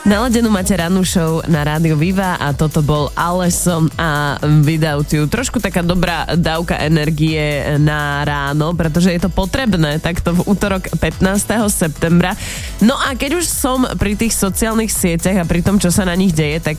Naladenú máte rannú show na Rádiu Viva a toto bol Aleson a Without You. Trošku taká dobrá dávka energie na ráno, pretože je to potrebné takto v útorok 15. septembra. No a keď už som pri tých sociálnych sieťach a pri tom, čo sa na nich deje, tak